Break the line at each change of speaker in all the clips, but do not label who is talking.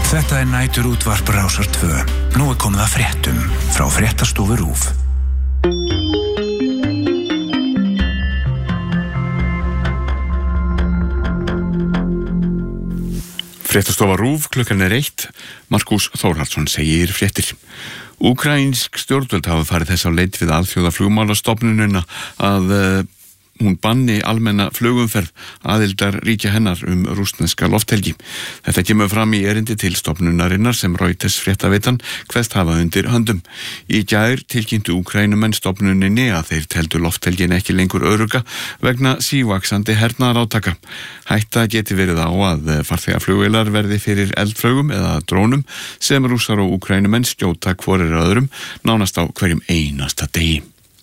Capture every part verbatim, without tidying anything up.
Þetta er næturútvarp Rásar tvö. Nú er komið að fréttum frá Fréttastofu RÚV.
Fréttastofa RÚV, klukkan er eitt. Markús Þórhallsson segir fréttir. Úkraínsk stjórnvöld hafa farið þess á leit við alþjóða flugmálastofnunina að uh, hún banni almenna flugumferð aðildar ríkja hennar um rússneska lofthelgi. Þetta kemur fram í erindi til stofnunarinnar sem Reuters fréttaveitan kveðst hafa undir höndum. Í gær tilkynntu Úkraínumenn stofnuninni að þeir teldu lofthelgin ekki lengur örugga vegna sívaxandi hernaðarátaka. Hætta geti verið á að farþegaflugvélar verði fyrir eldflaugum eða drónum sem rússar og Úkraínumenn skjóta hvorir öðrum nánast á hverjum einasta degi.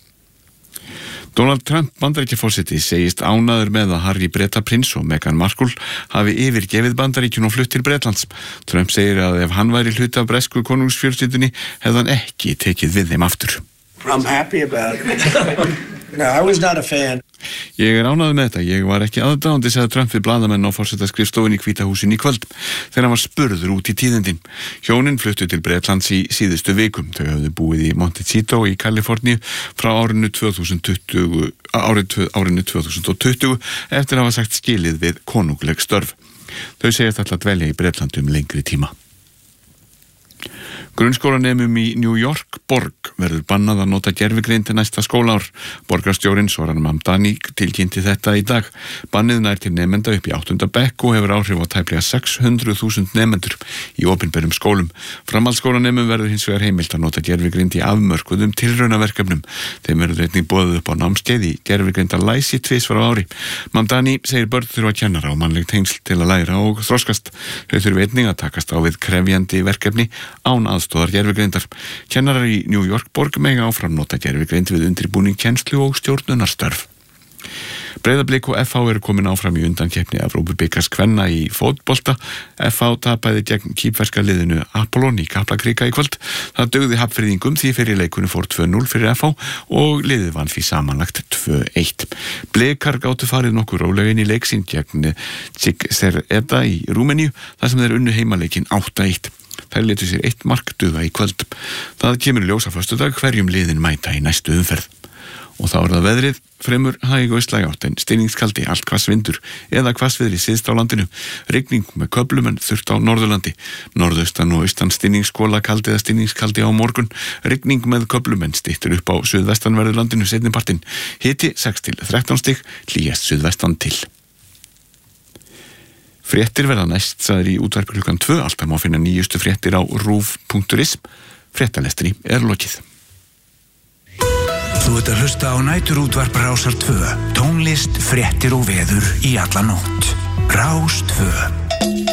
Donald Trump Bandaríkjaforseti segist ánægður með að Harry Bretaprins og Meghan Markle hafi yfirgefið Bandaríkjun og flutt til Bretlands. Trump segir að ef hann væri hluti af bresku konungsfjölskyldunni hefði hann ekki tekið við þeim aftur.
I'm happy about it. No, I was not a fan.
Ég er ánægður með þetta. Ég var ekki aðdáandi, sagði Trump við blaðamenn á forsetaskrifstofunni í Hvíta húsinu í kvöld þegar hann var spurður út í tíðindin. Hjónin fluttu til Bretlands í síðustu vikum. Þau höfðu búið í Montecito í Kaliforníu frá árinu tvö þúsund tuttugu, árið, árinu tvö þúsund tuttugu eftir að hafa sagt skilið við konungleg störf. Þau segjast alltaf að dvelja í Bretlandi um lengri tíma. Grunnskólanemum í New York borg verður bannað að nota gervigreind næsta skólaár. Borgarstjórinn Zoran Mamdani tilkynnti þetta í dag. Bannið nær til nemenda upp í áttunda bekk og hefur áhrif á tæplega sex hundruð þúsund nemendur í opinberum skólum. Framhaldsskólanemum verður hins vegar heimilt að nota gervigreind í afmörkuðum tilraunaverkefnum. Þeim verður einnig boðið upp á námskeið í gervigreindalæsi tvisvar á ári. Mamdani segir börn þurfa að kennara og mannleg tengsl til að læra og þroskast. Þau þurfa einnig að takast á við krefjandi verkefni án aðstoðar gervigreindar. Kennarar í New York borg mega áfram nota gervigreind við undirbúning kennslu og stjórnunarstörf. Breiðablik og F H eru komin áfram í undankeppni Evrópubikars kvenna í fótbolta. F H tapaði gegn kýpverska liðinu Apollon í Kaplakrika í kvöld. Það dugði Hafnfirðingum því fyrir leikunni fór tvö núll fyrir F H og liðið vann því samanlagt tvö eitt. Blikar gátu farið nokkur rólega inn í leik sín gegn Cigsereda í Rúmeníu þar sem þeir unnu heimaleikinn átta eitt. Þær létu sér eitt mark duga í kvöld. Það kemur í ljós á föstudag hverjum liðin mæta í næstu umferð. Og þá er það veðrið, fremur hæg og austlæg átt en stinningskaldi, allt hvassvindur eða hvassviðri syðst á landinu. Rigning með köflum en þurrt á Norðurlandi. Norðaustan og austan stinningsskóla kaldi eða stinningskaldi á morgun. Rigning með köflum en styttir upp á suðvestanverðu landinu seinnipartinn. Hiti sex til þrettán stig, hlýjast suðvestan til. Fréttir verða næst, sagðir í útvarpi klukkan tvö. Alltaf má finna nýjustu fréttir á rúv punktur is. Fréttalestri er lokið.
Þú ert að hlusta á næturútvarp Rásar tvö. Tónlist, fréttir og veður í alla nótt. Rás tvö.